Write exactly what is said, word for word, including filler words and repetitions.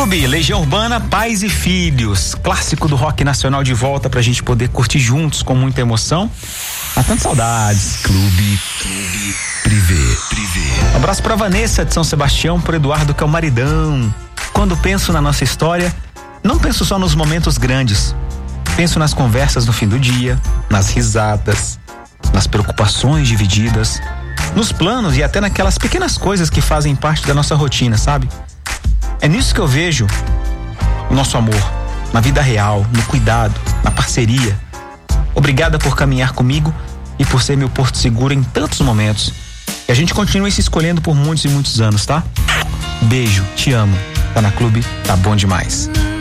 Clube Legião Urbana, Pais e Filhos, clássico do rock nacional de volta pra gente poder curtir juntos com muita emoção. Há tantas saudades. Clube, Clube Privé, Privé. Um abraço pra Vanessa de São Sebastião, pro Eduardo, que é o maridão. Quando penso na nossa história, não penso só nos momentos grandes. Penso nas conversas no fim do dia, nas risadas, nas preocupações divididas, nos planos e até naquelas pequenas coisas que fazem parte da nossa rotina, sabe? É nisso que eu vejo o nosso amor, na vida real, no cuidado, na parceria. Obrigada por caminhar comigo e por ser meu porto seguro em tantos momentos. Que a gente continue se escolhendo por muitos e muitos anos, tá? Beijo, te amo. Tá na Clube, tá bom demais.